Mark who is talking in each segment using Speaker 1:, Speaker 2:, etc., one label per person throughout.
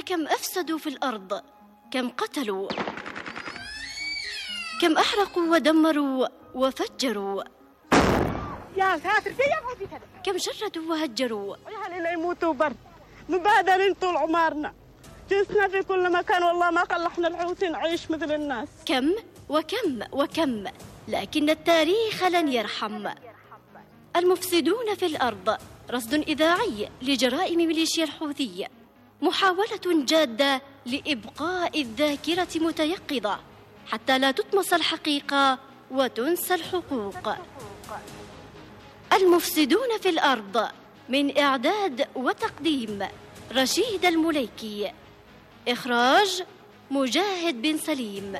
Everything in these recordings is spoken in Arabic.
Speaker 1: كم أفسدوا في الأرض، كم قتلوا، كم أحرقوا ودمروا وفجروا،
Speaker 2: يا ساتر
Speaker 1: كم شردوا وهجروا.
Speaker 2: لا يموتوا برد مبهدلين طول عمرنا، جلسنا في كل مكان والله ما خلحنا الحوثي نعيش مثل الناس.
Speaker 1: كم وكم وكم، لكن التاريخ لن يرحم. المفسدون في الأرض، رصد إذاعي لجرائم ميليشيا الحوثي، محاولة جادة لإبقاء الذاكرة متيقظة حتى لا تطمس الحقيقة وتنسى الحقوق. المفسدون في الأرض، من إعداد وتقديم رشيد المليكي، إخراج مجاهد بن سليم.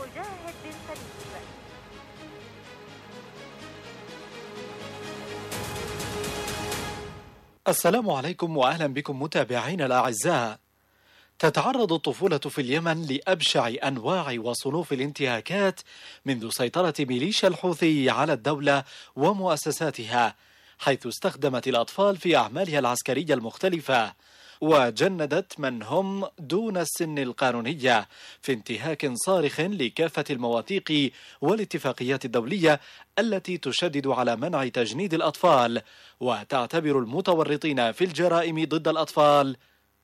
Speaker 3: السلام عليكم وأهلا بكم متابعينا الأعزاء. تتعرض الطفولة في اليمن لأبشع أنواع وصنوف الانتهاكات منذ سيطرة ميليشيا الحوثي على الدولة ومؤسساتها، حيث استخدمت الأطفال في أعمالها العسكرية المختلفة، وجندت من هم دون السن القانونية في انتهاك صارخ لكافة المواثيق والاتفاقيات الدولية التي تشدد على منع تجنيد الأطفال، وتعتبر المتورطين في الجرائم ضد الأطفال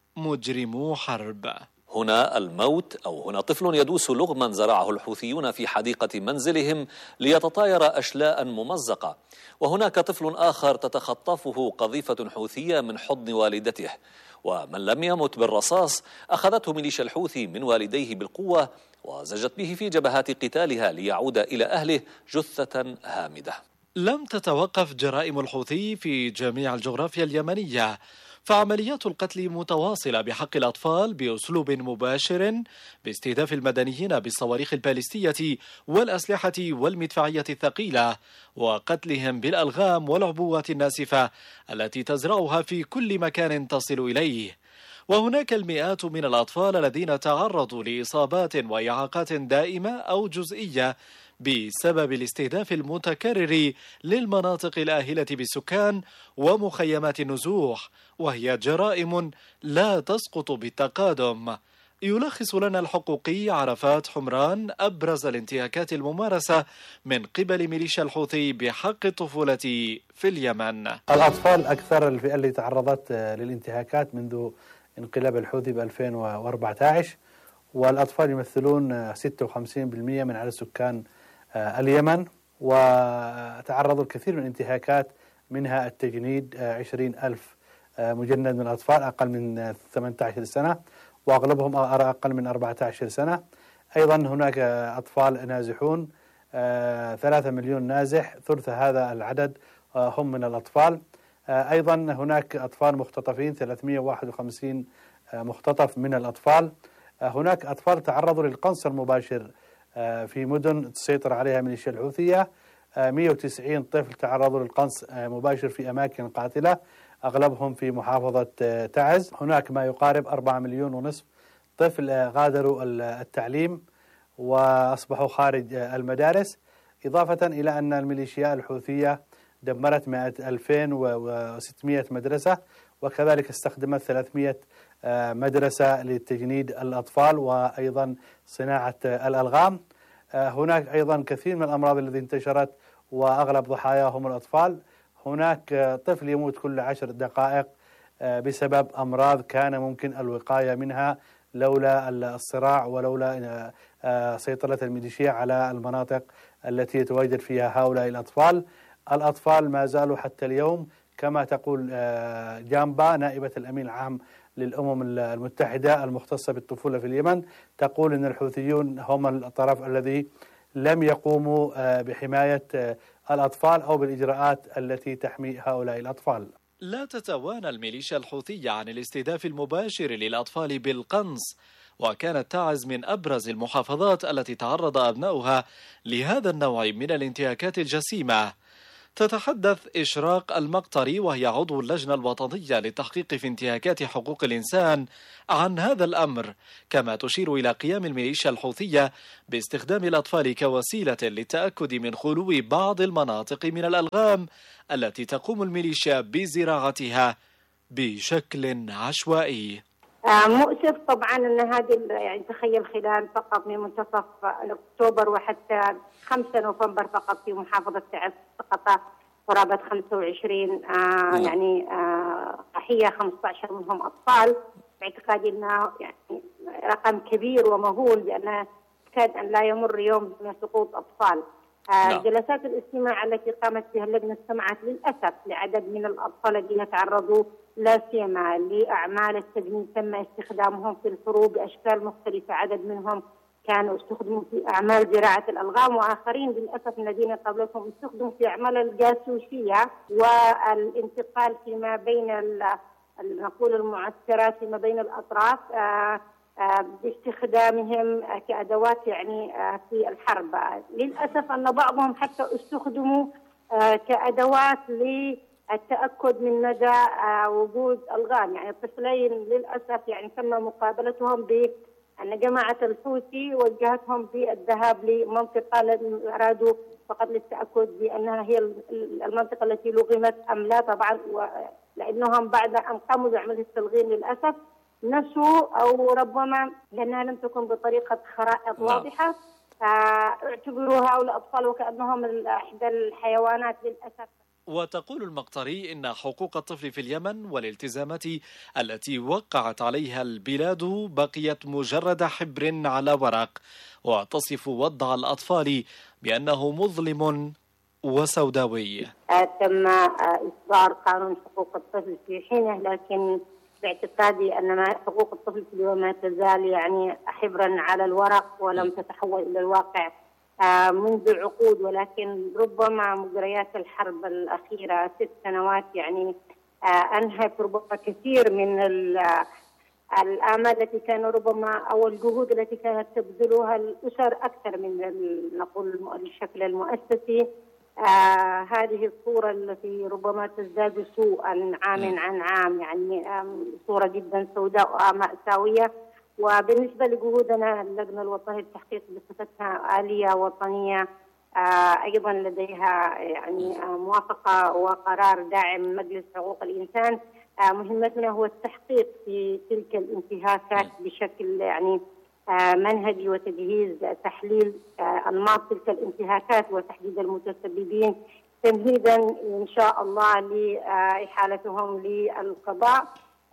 Speaker 3: مجرمو حرب.
Speaker 4: هنا الموت، أو هنا طفل يدوس لغما زرعه الحوثيون في حديقة منزلهم ليتطاير أشلاء ممزقة، وهناك طفل آخر تتخطفه قذيفة حوثية من حضن والدته، ومن لم يمت بالرصاص أخذته ميليشيا الحوثي من والديه بالقوة وزجت به في جبهات قتالها ليعود إلى أهله جثة هامدة.
Speaker 3: لم تتوقف جرائم الحوثي في جميع الجغرافيا اليمنية، فعمليات القتل متواصلة بحق الأطفال بأسلوب مباشر باستهداف المدنيين بالصواريخ البالستية والأسلحة والمدفعية الثقيلة، وقتلهم بالألغام والعبوات الناسفة التي تزرعها في كل مكان تصل إليه. وهناك المئات من الأطفال الذين تعرضوا لإصابات وإعاقات دائمة أو جزئية بسبب الاستهداف المتكرر للمناطق الآهلة بالسكان ومخيمات النزوح، وهي جرائم لا تسقط بالتقادم. يلخص لنا الحقوقي عرفات حمران أبرز الانتهاكات الممارسة من قبل ميليشيا الحوثي بحق الطفولة في اليمن.
Speaker 5: الأطفال أكثر الفئة اللي تعرضت للانتهاكات منذ انقلاب الحوثي ب 2014، والأطفال يمثلون 56% من عدد سكان اليمن، وتعرضوا الكثير من الانتهاكات، منها التجنيد 20,000 مجند من الأطفال أقل من 18 سنة، وأغلبهم أقل من 14 سنة. أيضا هناك أطفال نازحون 3 مليون نازح، ثلث هذا العدد هم من الأطفال. أيضا هناك أطفال مختطفين 351 مختطف من الأطفال. هناك أطفال تعرضوا للقنص المباشر في مدن تسيطر عليها ميليشيا الحوثية، 190 طفل تعرضوا للقنص مباشر في أماكن قاتلة أغلبهم في محافظة تعز. هناك ما يقارب 4 مليون ونصف طفل غادروا التعليم وأصبحوا خارج المدارس، إضافة إلى أن الميليشيا الحوثية دمرت 2600 مدرسة، وكذلك استخدمت 300 مدرسة لتجنيد الأطفال وأيضا صناعة الألغام. هناك أيضا كثير من الأمراض التي انتشرت وأغلب ضحاياهم الأطفال. هناك طفل يموت كل 10 دقائق بسبب أمراض كان ممكن الوقاية منها لولا الصراع ولولا سيطرة الميليشيا على المناطق التي يتواجد فيها هؤلاء الأطفال. الأطفال ما زالوا حتى اليوم، كما تقول جامبا نائبة الأمين العام للأمم المتحدة المختصة بالطفولة في اليمن، تقول أن الحوثيون هم الطرف الذي لم يقوموا بحماية الأطفال أو بالإجراءات التي تحمي هؤلاء الأطفال.
Speaker 3: لا تتوانى الميليشيا الحوثية عن الاستهداف المباشر للأطفال بالقنص، وكانت تعز من أبرز المحافظات التي تعرض أبناؤها لهذا النوع من الانتهاكات الجسيمة. تتحدث إشراق المقطري وهي عضو اللجنة الوطنية للتحقيق في انتهاكات حقوق الإنسان عن هذا الأمر، كما تشير إلى قيام الميليشيا الحوثية باستخدام الأطفال كوسيلة للتأكد من خلو بعض المناطق من الألغام التي تقوم الميليشيا بزراعتها بشكل عشوائي.
Speaker 6: مؤسف طبعا أن هذه يعني تخيل خلال فقط من منتصف أكتوبر وحتى 5 نوفمبر فقط في محافظة تعز سقط قرابة 25 يعني ضحية، 15 منهم أطفال. باعتقادي أنه يعني رقم كبير ومهول، لأن كاد أن لا يمر يوم من سقوط أطفال. جلسات الاستماع التي قامت بها اللجنة استمعت للأسف لعدد من الأطفال الذين تعرضوا لا سيما لأعمال التجنيد تم استخدامهم في الحروب بأشكال مختلفة. عدد منهم كانوا استخدموا في أعمال زراعة الألغام، وآخرين للأسف الذين قبلهم استخدموا في أعمال الجاسوسية والانتقال فيما بين نقول المعسكرات فيما بين الأطراف باستخدامهم كأدوات يعني في الحرب. للأسف أن بعضهم حتى استخدموا كأدوات للتأكد من مدى وجود ألغام. يعني الطفلين للأسف يعني تم مقابلتهم بأن جماعة الحوثي وجهتهم بالذهاب لمنطقة أرادوا فقط للتأكد بأنها هي المنطقة التي لغمت أم لا. طبعا لأنهم بعد أن قاموا بعملية التلغيم للأسف نسوا أو ربما لأنها لم تكن بطريقة خرائط واضحة، اعتبروا هؤلاء الأطفال وكأنهم إحدى الحيوانات للأسف.
Speaker 3: وتقول المقطري إن حقوق الطفل في اليمن والالتزامات التي وقعت عليها البلاد بقيت مجرد حبر على ورق، وتصف وضع الأطفال بأنه مظلم وسوداوي.
Speaker 6: تم إصدار قانون حقوق الطفل في حينه، لكن باعتقادي أن حقوق الطفل في اليوم ما تزال يعني حبرا على الورق ولم تتحول إلى الواقع منذ عقود. ولكن ربما مجريات الحرب الأخيرة 6 سنوات يعني أنهت ربما كثير من الآمال التي كانوا ربما أو الجهود التي كانت تبذلها الأسر أكثر من نقول الشكل المؤسسي. هذه الصورة التي ربما تزداد سوءا عام عن عام، يعني صورة جدا سوداء ومأساوية. وبالنسبة لجهودنا اللجنة الوطنية للتحقيق بصفتها آلية وطنية أيضا لديها يعني موافقة وقرار داعم مجلس حقوق الإنسان. مهمتنا هو التحقيق في تلك الانتهاكات بشكل يعني منهجي وتجهيز تحليل أنماط تلك الانتهاكات وتحديد المتسببين تمهيدا إن شاء الله لإحالتهم للقضاء.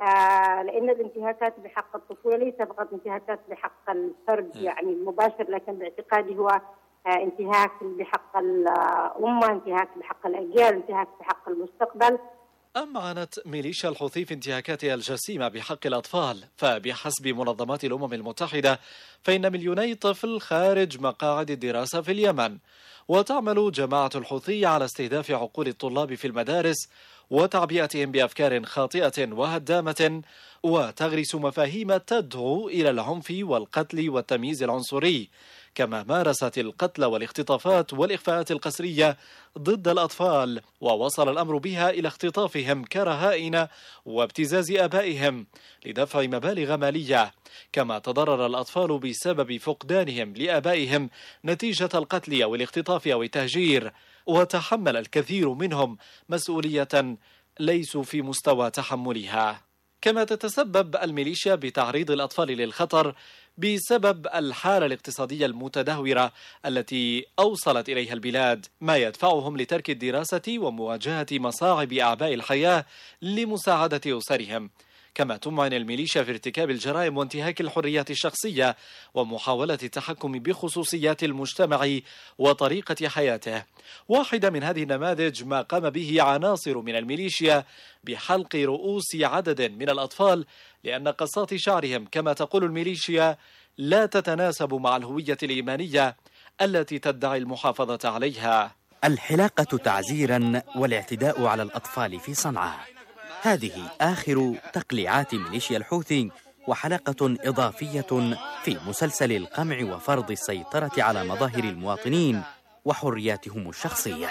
Speaker 6: لأن الانتهاكات بحق الطفولة ليس فقط انتهاكات بحق الفرد يعني المباشر، لكن باعتقادي هو انتهاك بحق الأمة، انتهاك بحق الأجيال، انتهاك بحق المستقبل.
Speaker 3: أما عنت ميليشيا الحوثي في انتهاكاتها الجسيمة بحق الأطفال، فبحسب منظمات الأمم المتحدة فإن مليوني طفل خارج مقاعد الدراسة في اليمن، وتعمل جماعة الحوثي على استهداف عقول الطلاب في المدارس وتعبئتهم بأفكار خاطئة وهدامة، وتغرس مفاهيم تدعو إلى العنف والقتل والتمييز العنصري، كما مارست القتل والاختطافات والإخفاءات القسرية ضد الأطفال، ووصل الأمر بها إلى اختطافهم كرهائن وابتزاز آبائهم لدفع مبالغ مالية، كما تضرر الأطفال بسبب فقدانهم لآبائهم نتيجة القتل أو الاختطاف أو التهجير، وتحمل الكثير منهم مسؤولية ليسوا في مستوى تحملها. كما تتسبب الميليشيا بتعريض الأطفال للخطر بسبب الحالة الاقتصادية المتدهورة التي أوصلت إليها البلاد، ما يدفعهم لترك الدراسة ومواجهة مصاعب أعباء الحياة لمساعدة أسرهم. كما تمعن الميليشيا في ارتكاب الجرائم وانتهاك الحريات الشخصية ومحاولة التحكم بخصوصيات المجتمع وطريقة حياته. واحدة من هذه النماذج ما قام به عناصر من الميليشيا بحلق رؤوس عدد من الأطفال لأن قصات شعرهم كما تقول الميليشيا لا تتناسب مع الهوية الإيمانية التي تدعي المحافظة عليها.
Speaker 7: الحلاقة تعزيرا والاعتداء على الأطفال في صنعاء، هذه آخر تقليعات ميليشيا الحوثي، وحلقة إضافية في مسلسل القمع وفرض السيطرة على مظاهر المواطنين وحرياتهم الشخصية.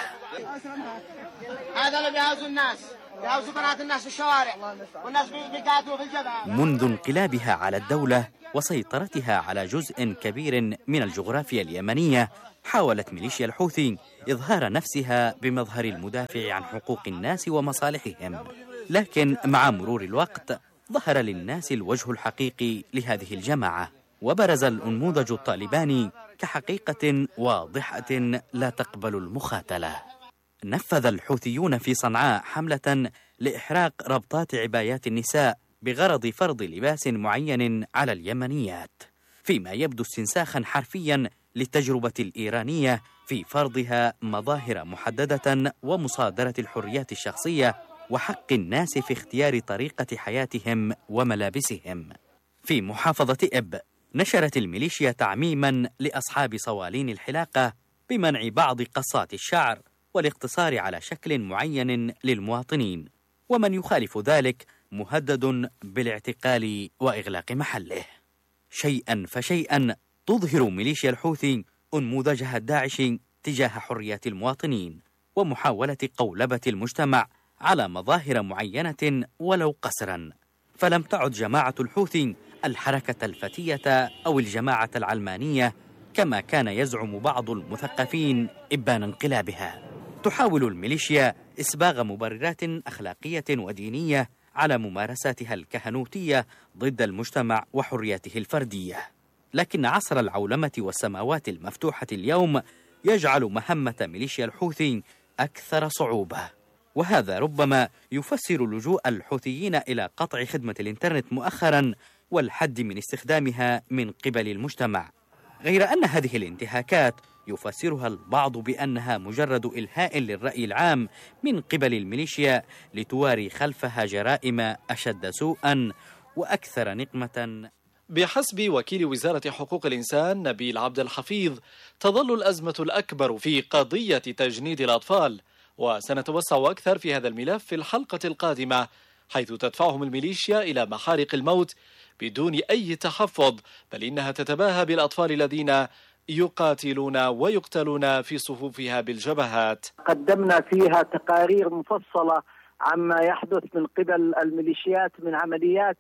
Speaker 8: هذا اللي بيهاوزوا الناس، بيهاوزوا بنات الناس في الشوارع والناس بيقاتلوا في الجبهة.
Speaker 7: منذ انقلابها على الدولة وسيطرتها على جزء كبير من الجغرافيا اليمنية، حاولت ميليشيا الحوثي إظهار نفسها بمظهر المدافع عن حقوق الناس ومصالحهم، لكن مع مرور الوقت ظهر للناس الوجه الحقيقي لهذه الجماعة، وبرز الأنموذج الطالباني كحقيقة واضحة لا تقبل المخاتلة. نفذ الحوثيون في صنعاء حملة لإحراق ربطات عبايات النساء بغرض فرض لباس معين على اليمنيات، فيما يبدو استنساخا حرفيا للتجربة الإيرانية في فرضها مظاهر محددة ومصادرة الحريات الشخصية وحق الناس في اختيار طريقة حياتهم وملابسهم. في محافظة إب نشرت الميليشيا تعميما لأصحاب صوالين الحلاقة بمنع بعض قصات الشعر والاقتصار على شكل معين للمواطنين، ومن يخالف ذلك مهدد بالاعتقال وإغلاق محله. شيئا فشيئا تظهر ميليشيا الحوثي أنموذجها الداعشي تجاه حريات المواطنين ومحاولة قولبة المجتمع على مظاهر معينة ولو قسرا، فلم تعد جماعة الحوثي الحركة الفتية أو الجماعة العلمانية كما كان يزعم بعض المثقفين إبان انقلابها. تحاول الميليشيا إسباغ مبررات أخلاقية ودينية على ممارساتها الكهنوتية ضد المجتمع وحرياته الفردية، لكن عصر العولمة والسماوات المفتوحة اليوم يجعل مهمة ميليشيا الحوثي أكثر صعوبة، وهذا ربما يفسر لجوء الحوثيين إلى قطع خدمة الإنترنت مؤخرا والحد من استخدامها من قبل المجتمع، غير أن هذه الانتهاكات يفسرها البعض بأنها مجرد إلهاء للرأي العام من قبل الميليشيا لتواري خلفها جرائم أشد سوءا وأكثر نقمة.
Speaker 3: بحسب وكيل وزارة حقوق الإنسان نبيل عبد الحفيظ، تظل الأزمة الأكبر في قضية تجنيد الأطفال، وسنتوسع أكثر في هذا الملف في الحلقة القادمة، حيث تدفعهم الميليشيا إلى محارق الموت بدون أي تحفظ، بل إنها تتباهى بالأطفال الذين يقاتلون ويقتلون في صفوفها بالجبهات.
Speaker 9: قدمنا فيها تقارير مفصلة عما يحدث من قبل الميليشيات من عمليات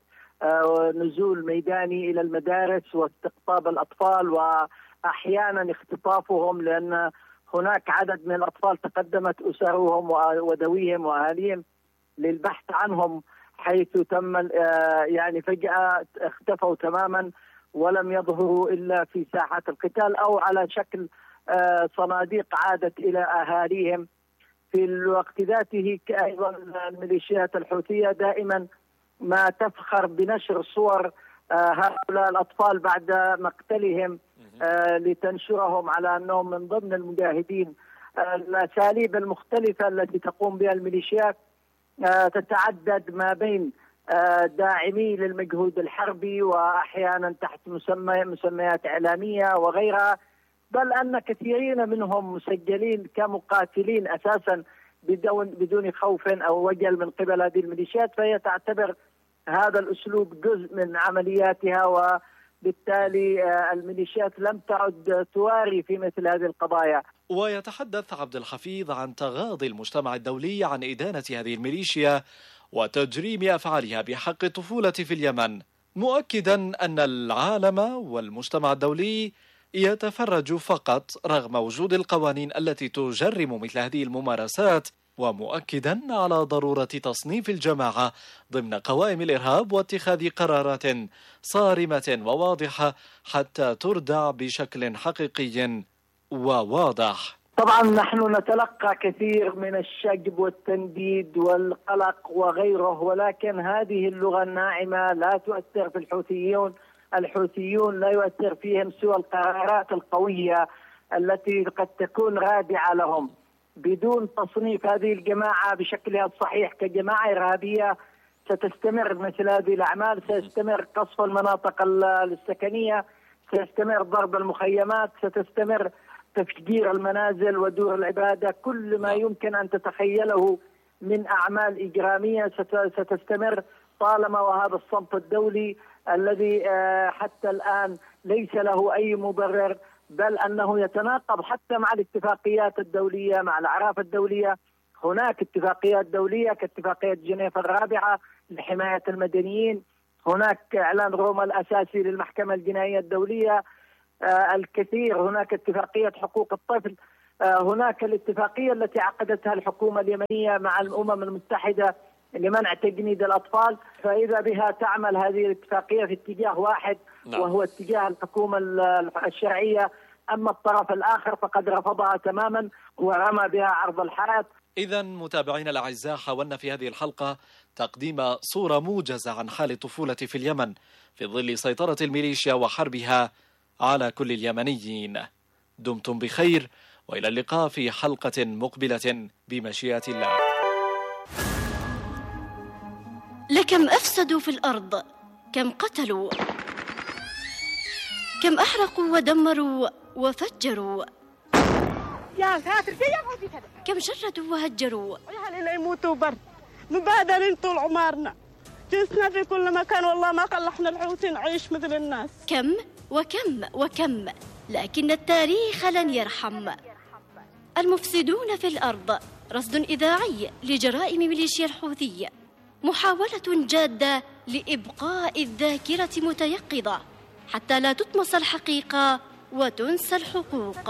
Speaker 9: نزول ميداني إلى المدارس واستقطاب الأطفال وأحيانا اختطافهم، لأن هناك عدد من الأطفال تقدمت أسرهم وذويهم وأهاليهم للبحث عنهم، حيث تم يعني فجأة اختفوا تماما ولم يظهروا إلا في ساحات القتال أو على شكل صناديق عادت إلى أهاليهم. في الوقت ذاته أيضا الميليشيات الحوثية دائما ما تفخر بنشر صور هؤلاء الأطفال بعد مقتلهم لتنشرهم على أنهم من ضمن المجاهدين. الأساليب المختلفة التي تقوم بها الميليشيات تتعدد ما بين داعمي للمجهود الحربي وأحيانا تحت مسميات إعلامية وغيرها، بل أن كثيرين منهم مسجلين كمقاتلين أساسا بدون خوف أو وجل من قبل هذه الميليشيات، فهي تعتبر هذا الأسلوب جزء من عملياتها، وبالتالي الميليشيات لم تعد تواري في مثل هذه القضايا.
Speaker 3: ويتحدث عبد الحفيظ عن تغاضي المجتمع الدولي عن إدانة هذه الميليشيا وتجريم أفعالها بحق الطفولة في اليمن، مؤكدا أن العالم والمجتمع الدولي يتفرج فقط رغم وجود القوانين التي تجرم مثل هذه الممارسات، ومؤكدا على ضرورة تصنيف الجماعة ضمن قوائم الإرهاب واتخاذ قرارات صارمة وواضحة حتى تردع بشكل حقيقي وواضح.
Speaker 9: طبعا نحن نتلقى كثير من الشجب والتنديد والقلق وغيره، ولكن هذه اللغة الناعمة لا تؤثر في الحوثيون لا يؤثر فيهم سوى القرارات القوية التي قد تكون رادعة لهم. بدون تصنيف هذه الجماعة بشكلها الصحيح كجماعة إرهابية ستستمر مثل هذه الأعمال، سيستمر قصف المناطق السكنية، سيستمر ضرب المخيمات، ستستمر تفجير المنازل ودور العبادة، كل ما يمكن أن تتخيله من أعمال إجرامية ستستمر طالما وهذا الصمت الدولي الذي حتى الآن ليس له أي مبرر، بل أنه يتناقض حتى مع الاتفاقيات الدولية، مع الأعراف الدولية. هناك اتفاقيات دولية كاتفاقية جنيف الرابعة لحماية المدنيين، هناك إعلان روما الأساسي للمحكمة الجنائية الدولية، الكثير، هناك اتفاقية حقوق الطفل، هناك الاتفاقية التي عقدتها الحكومة اليمنية مع الأمم المتحدة لمنع تجنيد الأطفال، فإذا بها تعمل هذه الاتفاقية في اتجاه واحد وهو اتجاه الحكومة الشرعية. أما الطرف الآخر فقد رفضها تماما ورمى بها عرض الحائط.
Speaker 3: إذا متابعينا الأعزاء، حاولنا في هذه الحلقة تقديم صورة موجزة عن حال الطفولة في اليمن في ظل سيطرة الميليشيا وحربها على كل اليمنيين. دمتم بخير، وإلى اللقاء في حلقة مقبلة بمشيئة الله.
Speaker 1: لكم أفسدوا في الأرض، كم قتلوا، كم أحرقوا ودمروا وفجروا،
Speaker 2: يا ساتر
Speaker 1: كم شردوا وهجروا.
Speaker 2: أهلنا يموتوا برد، مبهدلين طول عمرنا، جلسنا في كل مكان والله ما خلحنا الحوثي نعيش مثل الناس.
Speaker 1: كم وكم وكم، لكن التاريخ لن يرحم. المفسدون في الأرض، رصد إذاعي لجرائم ميليشيا الحوثي، محاولة جادة لإبقاء الذاكرة متيقظة حتى لا تطمس الحقيقة وتنسى الحقوق.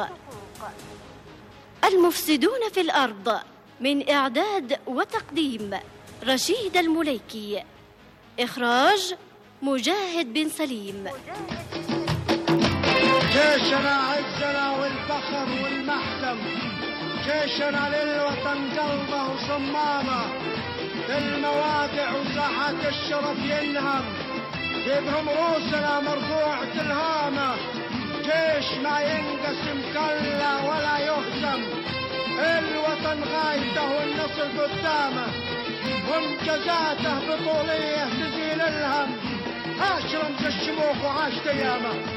Speaker 1: المفسدون في الأرض، من إعداد وتقديم رشيد المليكي، إخراج مجاهد بن سليم.
Speaker 10: جيشنا عزنا والفخر والمحكم، جيشنا للوطن قلبه وصمامه، بالموادع وساحات الشرف ينهم، بهم رؤوسنا مرفوع الهامه، جيش ما ينقسم كلا ولا يهزم، الوطن غايته والنصر قدامه، وانجازاته بطوليه تزيل الهم، عاش رمز الشموخ وعاش ايامه.